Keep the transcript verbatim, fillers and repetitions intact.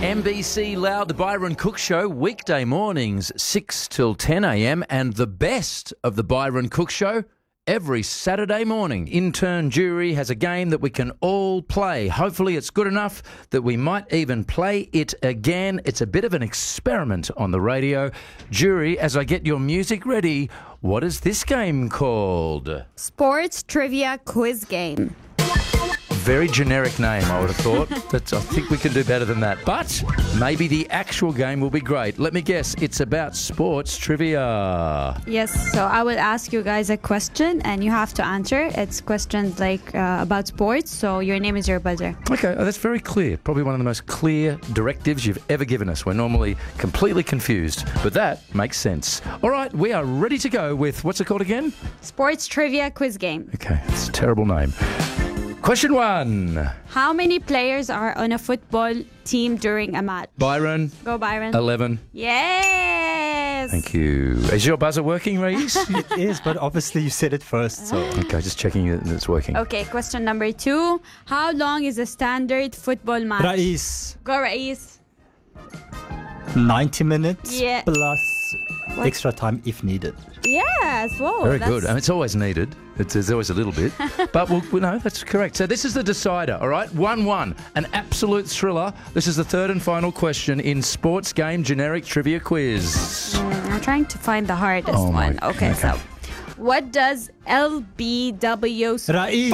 M B C Loud, the Byron Cook Show, weekday mornings, six till ten a m, and the best of the Byron Cook Show every Saturday morning. Intern Jury has a game that we can all play. Hopefully it's good enough that we might even play it again. It's a bit of an experiment on the radio. Jury, as I get your music ready, what is this game called? Sports Trivia Quiz Game. Very generic name, I would have thought. But I think we can do better than that. But maybe the actual game will be great. Let me guess, it's about sports trivia. Yes, so I will ask you guys a question and you have to answer. It's questions like uh, about sports, so your name is your buzzer. Okay, oh, that's very clear. Probably one of the most clear directives you've ever given us. We're normally completely confused, but that makes sense. All right, we are ready to go with, what's it called again? Sports Trivia Quiz Game. Okay, it's a terrible name. Question one. How many players are on a football team during a match? Byron. Go, Byron. eleven. Yes! Thank you. Is your buzzer working, Reis? It is, but obviously you said it first, so... Okay, just checking that it's working. Okay, question number two. How long is a standard football match? Rais, Go, Rais. ninety minutes Yeah. plus What? extra time if needed. Yes, whoa. Very that's- good. I mean, it's always needed. It's, there's always a little bit. But, we'll, well, no, that's correct. So this is the decider, all right? one one. An absolute thriller. This is the third and final question in Sports Game Generic Trivia Quiz. Mm, I'm trying to find the hardest Oh my- one. Okay, okay. so what does L B W... Rais.